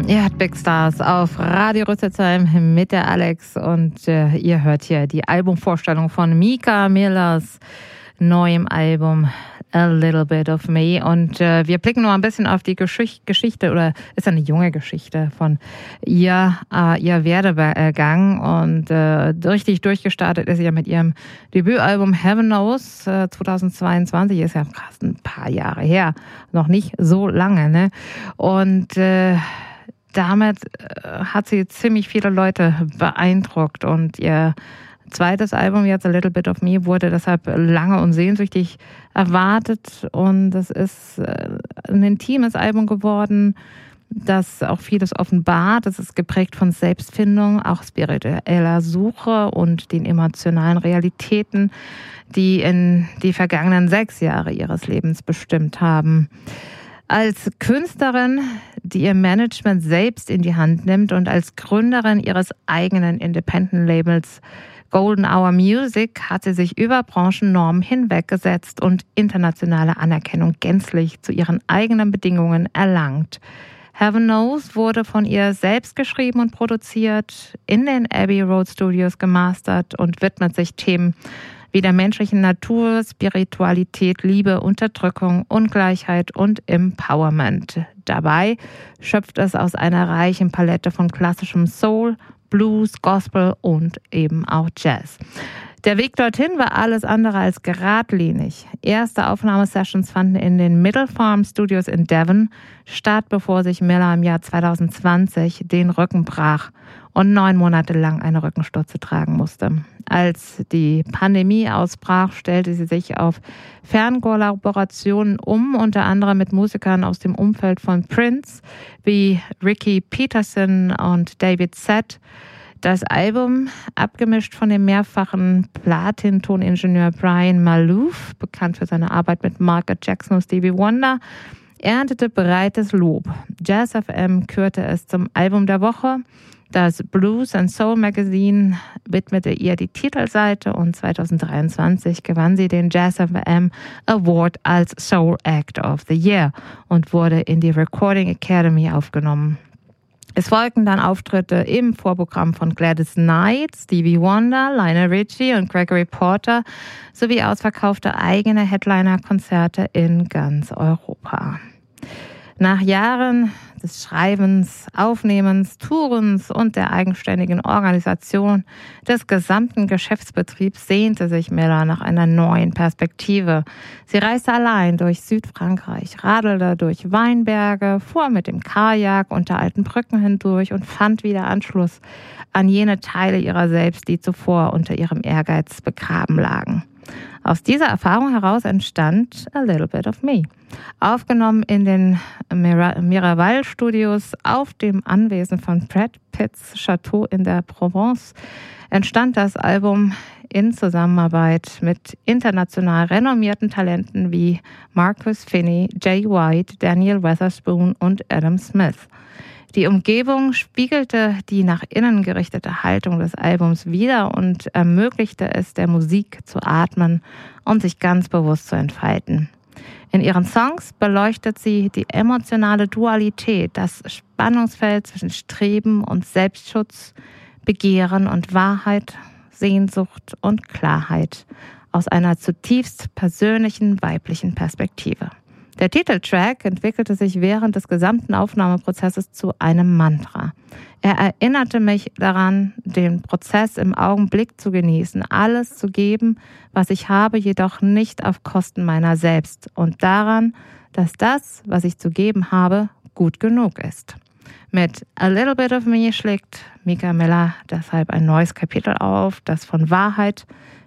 Ihr hört Big Stars auf Radio Rüsselsheim mit der Alex und ihr hört hier die Albumvorstellung von Mika Millers neuem Album A Little Bit of Me und wir blicken nur ein bisschen auf die Geschichte, oder ist eine junge Geschichte von ihr Werdegang und richtig durchgestartet ist sie ja mit ihrem Debütalbum Heaven Knows 2022, ist ja fast ein paar Jahre her, noch nicht so lange, ne? Und damit hat sie ziemlich viele Leute beeindruckt und ihr zweites Album, jetzt A Little Bit of Me, wurde deshalb lange und sehnsüchtig erwartet und es ist ein intimes Album geworden, das auch vieles offenbart. Es ist geprägt von Selbstfindung, auch spiritueller Suche und den emotionalen Realitäten, die in die vergangenen 6 Jahre ihres Lebens bestimmt haben. Als Künstlerin, die ihr Management selbst in die Hand nimmt und als Gründerin ihres eigenen Independent-Labels Golden Hour Music hat sie sich über Branchennormen hinweggesetzt und internationale Anerkennung gänzlich zu ihren eigenen Bedingungen erlangt. Heaven Knows wurde von ihr selbst geschrieben und produziert, in den Abbey Road Studios gemastert und widmet sich Themen wie der menschlichen Natur, Spiritualität, Liebe, Unterdrückung, Ungleichheit und Empowerment. Dabei schöpft es aus einer reichen Palette von klassischem Soul, Blues, Gospel und eben auch Jazz. Der Weg dorthin war alles andere als geradlinig. Erste Aufnahmesessions fanden in den Middle Farm Studios in Devon statt, bevor sich Miller im Jahr 2020 den Rücken brach und 9 Monate lang eine Rückenstütze tragen musste. Als die Pandemie ausbrach, stellte sie sich auf Fernkollaborationen unter anderem mit Musikern aus dem Umfeld von Prince wie Ricky Peterson und David Sett. Das Album, abgemischt von dem mehrfachen Platin-Toningenieur Brian Malouf, bekannt für seine Arbeit mit Michael Jackson und Stevie Wonder, erntete breites Lob. Jazz FM kürte es zum Album der Woche. Das Blues and Soul Magazine widmete ihr die Titelseite und 2023 gewann sie den Jazz FM Award als Soul Act of the Year und wurde in die Recording Academy aufgenommen. Es folgten dann Auftritte im Vorprogramm von Gladys Knight, Stevie Wonder, Lionel Richie und Gregory Porter sowie ausverkaufte eigene Headliner-Konzerte in ganz Europa. Nach Jahren des Schreibens, Aufnehmens, Tourens und der eigenständigen Organisation des gesamten Geschäftsbetriebs sehnte sich Miller nach einer neuen Perspektive. Sie reiste allein durch Südfrankreich, radelte durch Weinberge, fuhr mit dem Kajak unter alten Brücken hindurch und fand wieder Anschluss an jene Teile ihrer selbst, die zuvor unter ihrem Ehrgeiz begraben lagen. Aus dieser Erfahrung heraus entstand A Little Bit of Me. Aufgenommen in den Miraval-Studios auf dem Anwesen von Brad Pitts Chateau in der Provence entstand das Album in Zusammenarbeit mit international renommierten Talenten wie Marcus Finney, Jay White, Daniel Weatherspoon und Adam Smith. Die Umgebung spiegelte die nach innen gerichtete Haltung des Albums wider und ermöglichte es der Musik zu atmen und sich ganz bewusst zu entfalten. In ihren Songs beleuchtet sie die emotionale Dualität, das Spannungsfeld zwischen Streben und Selbstschutz, Begehren und Wahrheit, Sehnsucht und Klarheit aus einer zutiefst persönlichen weiblichen Perspektive. Der Titeltrack entwickelte sich während des gesamten Aufnahmeprozesses zu einem Mantra. Er erinnerte mich daran, den Prozess im Augenblick zu genießen, alles zu geben, was ich habe, jedoch nicht auf Kosten meiner selbst und daran, dass das, was ich zu geben habe, gut genug ist. Mit A Little Bit of Me schlägt Mika Miller deshalb ein neues Kapitel auf, das von Wahrheit,